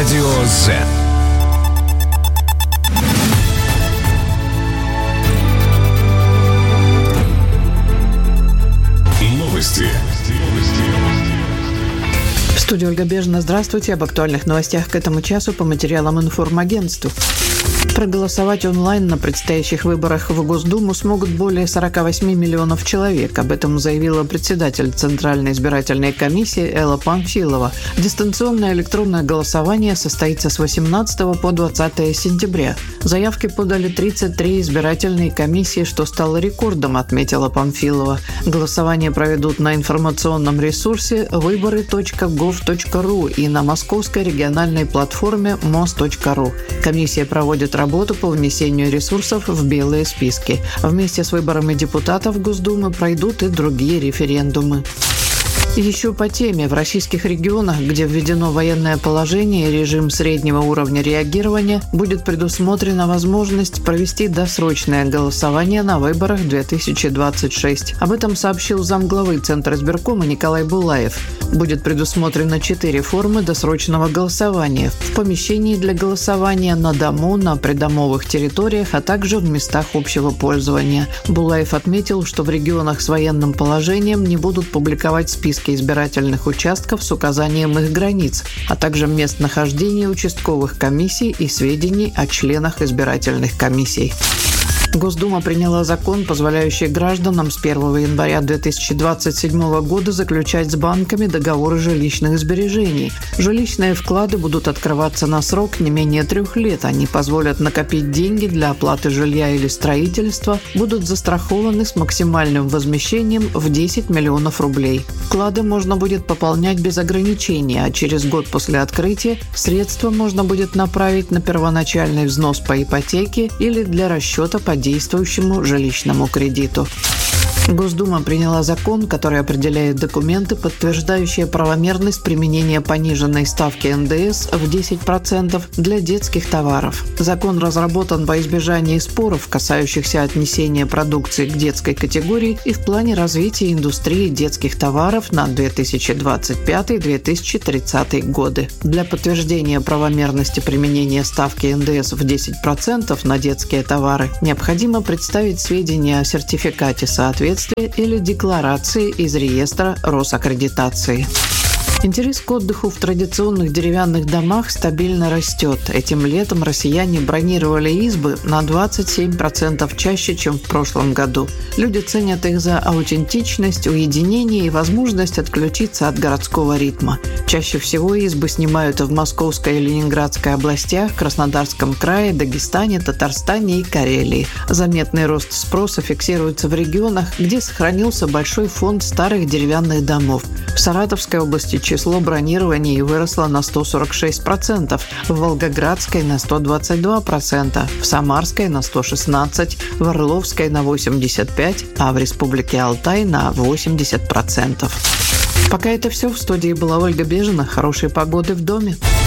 Радио Z. Новости. В студии Ольга Бежина. Здравствуйте. Об актуальных новостях к этому часу по материалам информагентства. Проголосовать онлайн на предстоящих выборах в Госдуму смогут более 48 миллионов человек. Об этом заявила председатель Центральной избирательной комиссии Элла Памфилова. Дистанционное электронное голосование состоится с 18 по 20 сентября. Заявки подали 33 избирательные комиссии, что стало рекордом, отметила Памфилова. Голосование проведут на информационном ресурсе выборы.gov.ru и на московской региональной платформе mos.ru. Комиссия проводит работу по внесению ресурсов в белые списки. Вместе с выборами депутатов Госдумы пройдут и другие референдумы. Еще по теме. В российских регионах, где введено военное положение и режим среднего уровня реагирования, будет предусмотрена возможность провести досрочное голосование на выборах 2026. Об этом сообщил замглавы Центра избиркома Николай Булаев. Будет предусмотрено 4 формы досрочного голосования: в помещении для голосования, на дому, на придомовых территориях, а также в местах общего пользования. Булаев отметил, что в регионах с военным положением не будут публиковать списки избирательных участков с указанием их границ, а также мест нахождения участковых комиссий и сведений о членах избирательных комиссий. Госдума приняла закон, позволяющий гражданам с 1 января 2027 года заключать с банками договоры жилищных сбережений. Жилищные вклады будут открываться на срок не менее 3 лет. Они позволят накопить деньги для оплаты жилья или строительства, будут застрахованы с максимальным возмещением в 10 миллионов рублей. Вклады можно будет пополнять без ограничения, а через год после открытия средства можно будет направить на первоначальный взнос по ипотеке или для расчета по действующему жилищному кредиту. Госдума приняла закон, который определяет документы, подтверждающие правомерность применения пониженной ставки НДС в 10% для детских товаров. Закон разработан во избежание споров, касающихся отнесения продукции к детской категории и в плане развития индустрии детских товаров на 2025-2030 годы. Для подтверждения правомерности применения ставки НДС в 10% на детские товары необходимо представить сведения о сертификате соответствия или декларации из реестра Росаккредитации. Интерес к отдыху в традиционных деревянных домах стабильно растет. Этим летом россияне бронировали избы на 27% чаще, чем в прошлом году. Люди ценят их за аутентичность, уединение и возможность отключиться от городского ритма. Чаще всего избы снимают в Московской и Ленинградской областях, Краснодарском крае, Дагестане, Татарстане и Карелии. Заметный рост спроса фиксируется в регионах, где сохранился большой фонд старых деревянных домов. В Саратовской области число бронирований выросло на 146%, в Волгоградской – на 122%, в Самарской – на 116%, в Орловской – на 85%, а в Республике Алтай – на 80%. Пока это все. В студии была Ольга Бежина. Хорошей погоды в доме.